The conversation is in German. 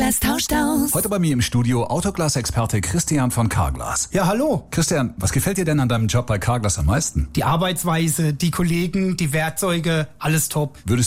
Carglass tauscht aus. Heute bei mir im Studio Autoglas-Experte Christian von Carglass. Ja, hallo. Christian, was gefällt dir denn an deinem Job bei Carglass am meisten? Die Arbeitsweise, die Kollegen, die Werkzeuge, alles top. Würdest